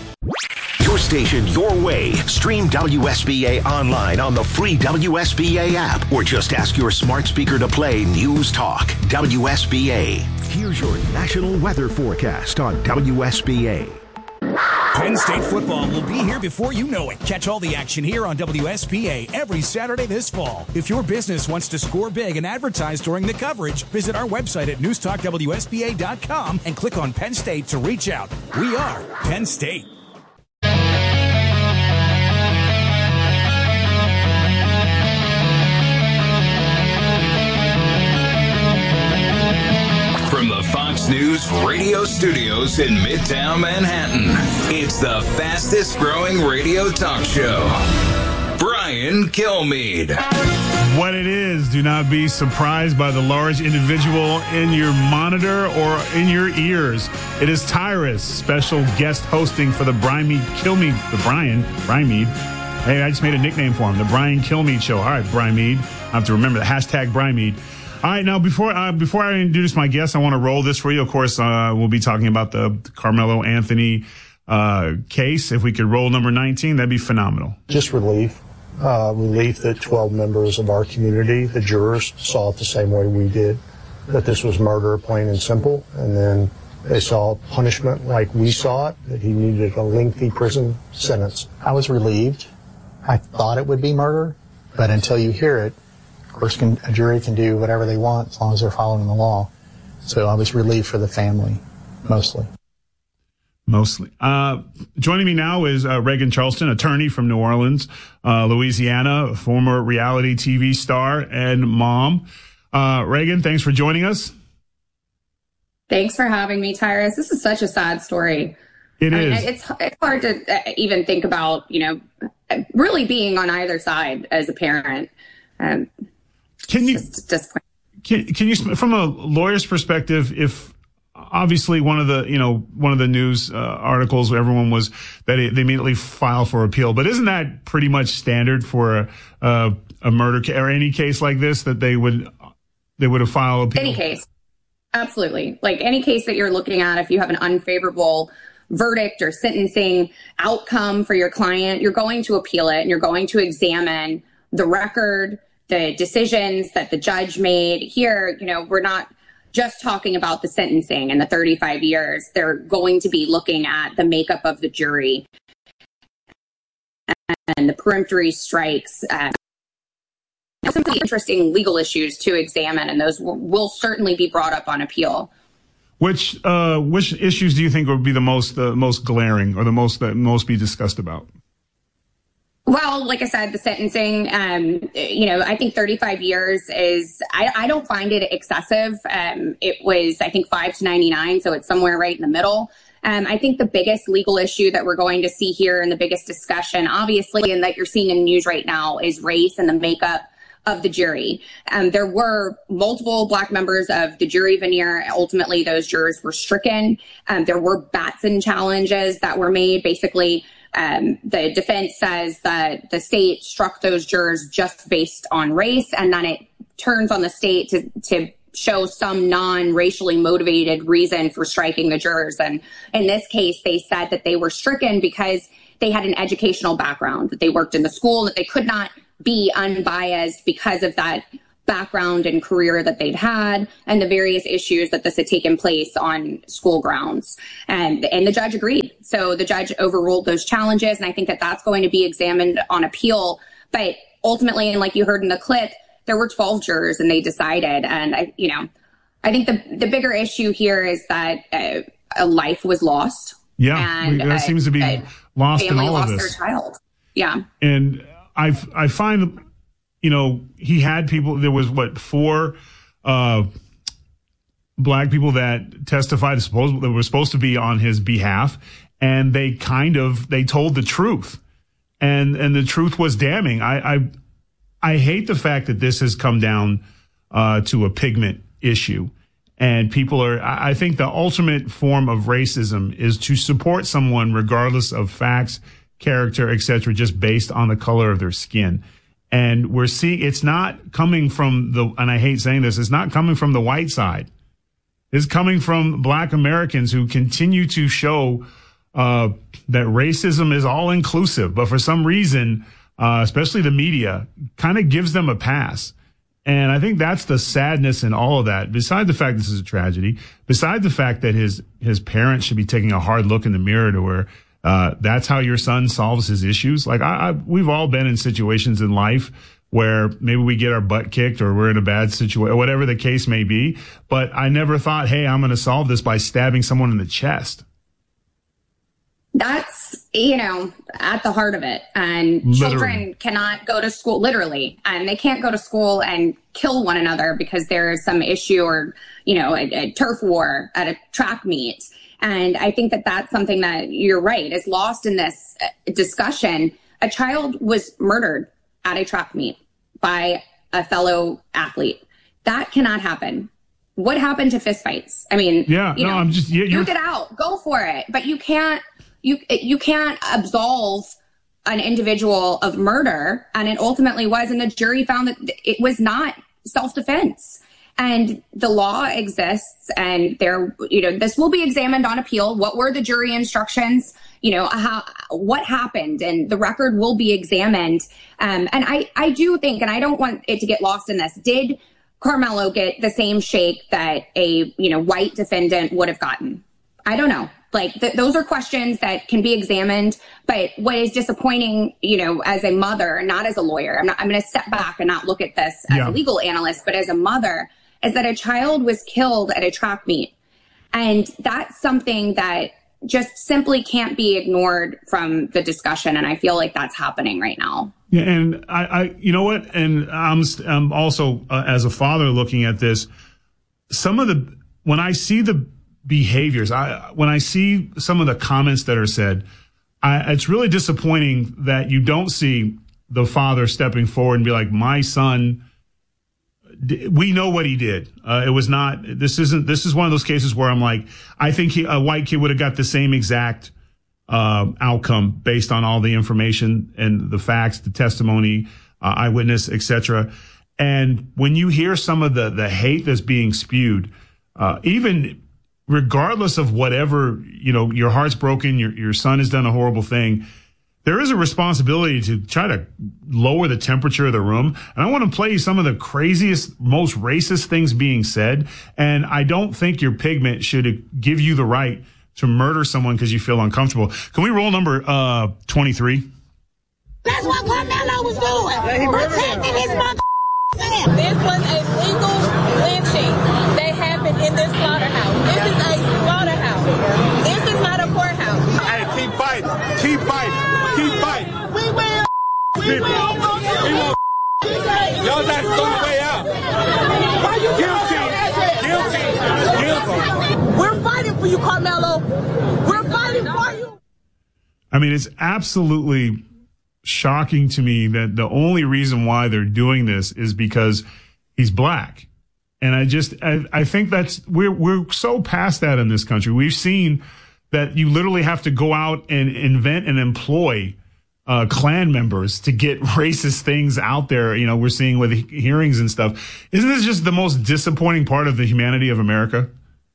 Your station, your way. Stream W S B A online on the free W S B A app, or just ask your smart speaker to play News Talk W S B A. Here's your national weather forecast on W S B A. Penn State football will be here before you know it. Catch all the action here on W S B A every Saturday this fall. If your business wants to score big and advertise during the coverage, visit our website at news talk W S B A dot com and click on Penn State to reach out. We are Penn State. From the Fox News radio studios in Midtown Manhattan, it's the fastest growing radio talk show. Brian Kilmeade. What it is, do not be surprised by the large individual in your monitor or in your ears. It is Tyrus, special guest hosting for the Brian Kilmeade, the Brian, Brian Mead. Hey, I just made a nickname for him, the Brian Kilmeade Show. All right, Brian Mead. I have to remember the hashtag Brian Mead. All right, now before uh, before I introduce my guest, I want to roll this for you. Of course, uh, we'll be talking about the Carmelo Anthony uh, case. If we could roll number nineteen, that'd be phenomenal. Just relief. Uh, relief that twelve members of our community, the jurors, saw it the same way we did, that this was murder, plain and simple. And then they saw punishment like we saw it, that he needed a lengthy prison sentence. I was relieved. I thought it would be murder, but until you hear it, of course, can, a jury can do whatever they want as long as they're following the law. So I was relieved for the family, mostly. Mostly. Uh, joining me now is uh, Reagan Charleston, attorney from New Orleans, uh, Louisiana, former reality T V star and mom. Uh, Reagan, thanks for joining us. Thanks for having me, Tyrus. This is such a sad story. It I is. Mean, it's, it's hard to even think about, you know, really being on either side as a parent. Um, Can you, can, can you, from a lawyer's perspective, if obviously one of the, you know, one of the news uh, articles where everyone was that it, they immediately file for appeal, but isn't that pretty much standard for a, a, a murder ca- or any case like this that they would, they would have filed appeal? Any case. Absolutely. Like any case that you're looking at, if you have an unfavorable verdict or sentencing outcome for your client, you're going to appeal it and you're going to examine the record, the decisions that the judge made here, you know, we're not just talking about the sentencing and the thirty-five years. They're going to be looking at the makeup of the jury and the peremptory strikes. Uh, some really interesting legal issues to examine, and those will, will certainly be brought up on appeal. Which uh, which issues do you think would be the most the most glaring or the most that most be discussed about? Well, like I said, the sentencing, um, you know, I think thirty-five years is, I, I don't find it excessive. Um, it was, I think, five to ninety-nine, so it's somewhere right in the middle. Um, I think the biggest legal issue that we're going to see here and the biggest discussion, obviously, and that you're seeing in the news right now, is race and the makeup of the jury. Um, there were multiple Black members of the jury veneer. Ultimately, those jurors were stricken. Um, there were Batson challenges that were made. Basically, um, the defense says that the state struck those jurors just based on race, and then it turns on the state to, to show some non-racially motivated reason for striking the jurors. And in this case, they said that they were stricken because they had an educational background, that they worked in the school, that they could not be unbiased because of that background and career that they'd had and the various issues that this had taken place on school grounds. And, and the judge agreed. So the judge overruled those challenges. And I think that that's going to be examined on appeal. But ultimately, and like you heard in the clip, there were twelve jurors and they decided. And, I, you know, I think the, the bigger issue here is that uh, a life was lost. Yeah, and that uh, seems to be lost in all lost of this. Their child. Yeah. And I I find, you know, he had people, there was what, four uh, Black people that testified, supposed, that were supposed to be on his behalf. And they kind of, they told the truth. And and the truth was damning. I I, I hate the fact that this has come down uh, to a pigment issue. And people are, I think the ultimate form of racism is to support someone regardless of facts, character, et cetera, just based on the color of their skin. And we're seeing, it's not coming from the, and I hate saying this, it's not coming from the white side. It's coming from Black Americans who continue to show uh, that racism is all inclusive. But for some reason, uh, especially the media, kind of gives them a pass. And I think that's the sadness in all of that. Beside the fact this is a tragedy, beside the fact that his his parents should be taking a hard look in the mirror to where uh, that's how your son solves his issues. Like I, I, we've all been in situations in life where maybe we get our butt kicked or we're in a bad situation, whatever the case may be. But I never thought, hey, I'm going to solve this by stabbing someone in the chest. That's, you know, at the heart of it. And literally. Children cannot go to school, literally, and they can't go to school and kill one another because there is some issue or, you know, a, a turf war at a track meet. And I think that that's something that you're right is lost in this discussion. A child was murdered at a track meet by a fellow athlete. That cannot happen. What happened to fistfights? I mean, yeah, you no, know, I'm just, yeah, duke it out, go for it. But you can't, you, you can't absolve an individual of murder. And it ultimately was, and the jury found that it was not self-defense. And the law exists, and there, you know, this will be examined on appeal. What were the jury instructions? You know, how, what happened, and the record will be examined. Um, and I, I do think, and I don't want it to get lost in this, did Carmelo get the same shake that a, you know, white defendant would have gotten? I don't know. Like, th- those are questions that can be examined. But what is disappointing, you know, as a mother, not as a lawyer, I'm not, I'm going to step back and not look at this as Yeah. a legal analyst, but as a mother, is that a child was killed at a track meet. And that's something that just simply can't be ignored from the discussion. And I feel like that's happening right now. Yeah, and I, I you know what? And I'm, I'm also, uh, as a father looking at this, some of the, when I see the behaviors, I, when I see some of the comments that are said, I, it's really disappointing that you don't see the father stepping forward and be like, my son, we know what he did. Uh, it was not, this isn't, this is one of those cases where I'm like, I think he, a white kid would have got the same exact uh, outcome based on all the information and the facts, the testimony, uh, eyewitness, et cetera. And when you hear some of the, the hate that's being spewed, uh, even regardless of whatever, you know, your heart's broken, your, your son has done a horrible thing, there is a responsibility to try to lower the temperature of the room. And I want to play you some of the craziest, most racist things being said. And I don't think your pigment should give you the right to murder someone because you feel uncomfortable. Can we roll number uh, twenty-three? That's what Carmelo was doing. Protecting his mother. This was a legal lynching that happened in this slaughterhouse. This is a slaughterhouse. This is not a courthouse. Hey, keep fighting. Keep fighting. Keep fighting. We will. We will. We will. Y'all got to go the way out. Guilty. Guilty. Guilty. We're fighting for you, Carmelo. We're fighting for you. I mean, it's absolutely shocking to me that the only reason why they're doing this is because he's black. And I just, I, I think that's, we're, we're so past that in this country. We've seen that you literally have to go out and invent and employ uh, Klan members to get racist things out there. You know, we're seeing with hearings and stuff. Isn't this just the most disappointing part of the humanity of America?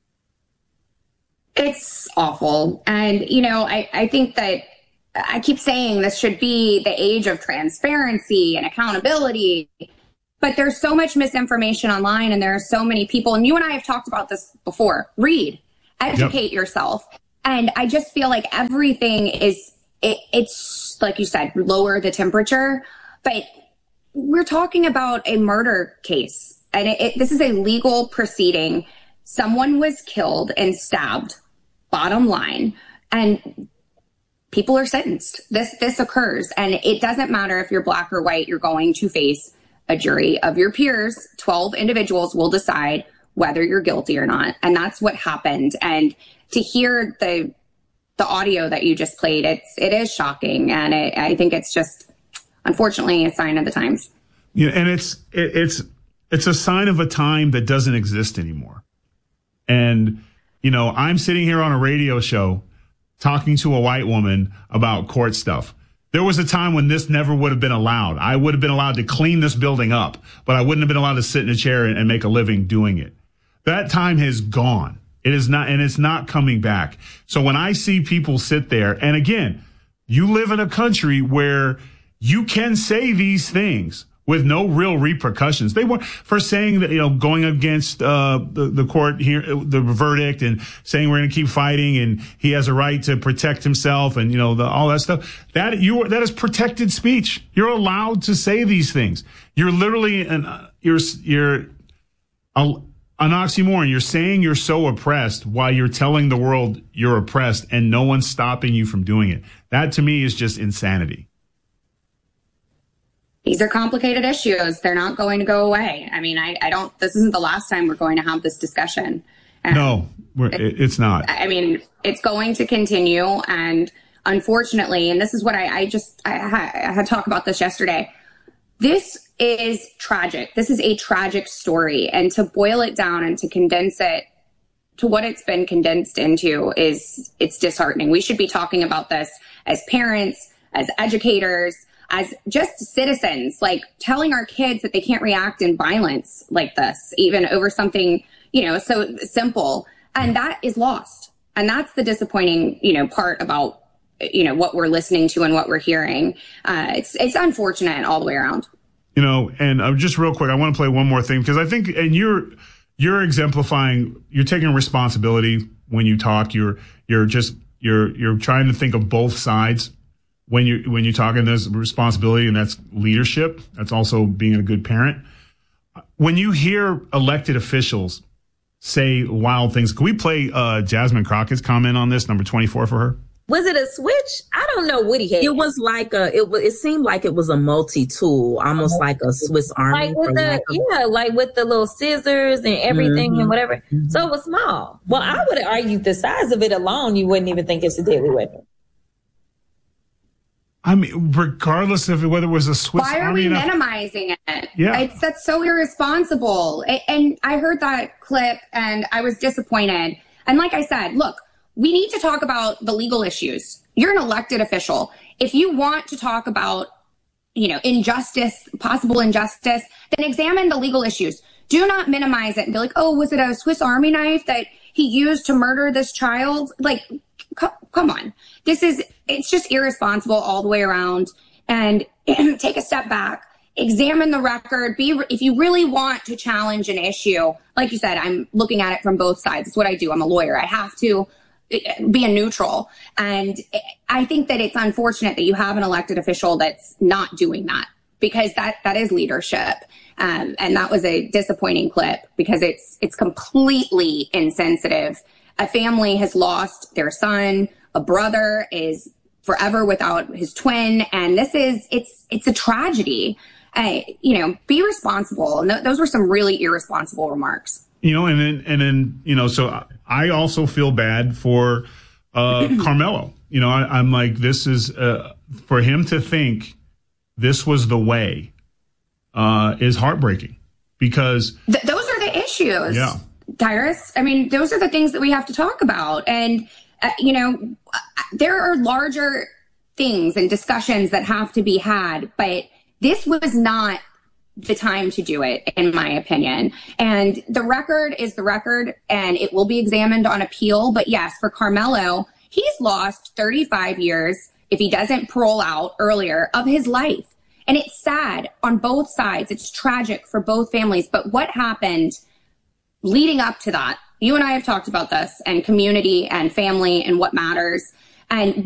It's awful. And, you know, I, I think that I keep saying this should be the age of transparency and accountability, but there's so much misinformation online and there are so many people, and you and I have talked about this before. Read, educate yep. yourself. And I just feel like everything is, it, it's like you said, lower the temperature, but we're talking about a murder case. And it, it, this is a legal proceeding. Someone was killed and stabbed, bottom line. And people are sentenced. This this occurs. And it doesn't matter if you're black or white, you're going to face a jury of your peers. twelve individuals will decide whether you're guilty or not. And that's what happened. And to hear the the audio that you just played, it's it is shocking. And it, I think it's just, unfortunately, a sign of the times. Yeah, and it's it, it's it's a sign of a time that doesn't exist anymore. And, you know, I'm sitting here on a radio show talking to a white woman about court stuff. There was a time when this never would have been allowed. I would have been allowed to clean this building up, but I wouldn't have been allowed to sit in a chair and, and make a living doing it. That time has gone. It is not, and it's not coming back. So when I see people sit there, and again, you live in a country where you can say these things with no real repercussions. They want for saying that, you know, going against uh the, the court here, the verdict, and saying we're going to keep fighting and he has a right to protect himself and, you know, the, all that stuff. That you that is protected speech. You're allowed to say these things. You're literally an you're you're a, an oxymoron. You're saying you're so oppressed while you're telling the world you're oppressed and no one's stopping you from doing it. That to me is just insanity. These are complicated issues. They're not going to go away. I mean, I, I don't, this isn't the last time we're going to have this discussion. And no, we're, it, it's not. I mean, it's going to continue. And unfortunately, and this is what I, I just, I, I had talked about this yesterday. This is tragic. This is a tragic story. And to boil it down and to condense it to what it's been condensed into is, it's disheartening. We should be talking about this as parents, as educators, as just citizens, like telling our kids that they can't react in violence like this, even over something, you know, so simple. And that is lost. And that's the disappointing, you know, part about, you know, what we're listening to and what we're hearing. Uh, it's, it's unfortunate all the way around. You know, and uh, just real quick, I want to play one more thing because I think, and you're, you're exemplifying, you're taking responsibility when you talk. You're, you're just, you're, you're trying to think of both sides. When you when you talk, and there's responsibility, and that's leadership. That's also being a good parent. When you hear elected officials say wild things, can we play uh, Jasmine Crockett's comment on this, number twenty-four for her? Was it a switch? I don't know what he had. It was like a. It was. It seemed like it was a multi-tool, almost like a Swiss Army. Like with the yeah, like with the little scissors and everything mm-hmm. and whatever. Mm-hmm. So it was small. Well, I would argue the size of it alone, you wouldn't even think it's a deadly weapon. I mean, regardless of whether it was a Swiss Why are Army we enough- minimizing it? Yeah. It's, that's so irresponsible. And I heard that clip and I was disappointed. And like I said, look, we need to talk about the legal issues. You're an elected official. If you want to talk about, you know, injustice, possible injustice, then examine the legal issues. Do not minimize it and be like, oh, was it a Swiss Army knife that he used to murder this child. Like, c- come on. This is, it's just irresponsible all the way around. And take a step back, examine the record. Be, if you really want to challenge an issue, like you said, I'm looking at it from both sides. It's what I do. I'm a lawyer. I have to be a neutral. And I think that it's unfortunate that you have an elected official that's not doing that, because that, that is leadership. Um, and that was a disappointing clip because it's, it's completely insensitive. A family has lost their son. A brother is forever without his twin. And this is, it's, it's a tragedy. Uh, you know, be responsible. And th- those were some really irresponsible remarks. You know, and then, and then, you know, so I also feel bad for, uh, Carmelo. You know, I, I'm like, this is, uh, for him to think this was the way, uh, is heartbreaking because Th- those are the issues. Yeah. Tyrus. I mean, those are the things that we have to talk about. And, uh, you know, there are larger things and discussions that have to be had, but this was not the time to do it, in my opinion. And the record is the record, and it will be examined on appeal. But yes, for Carmelo, he's lost thirty-five years, if he doesn't parole out earlier, of his life. And it's sad on both sides. It's tragic for both families. But what happened leading up to that, you and I have talked about this, and community and family and what matters. And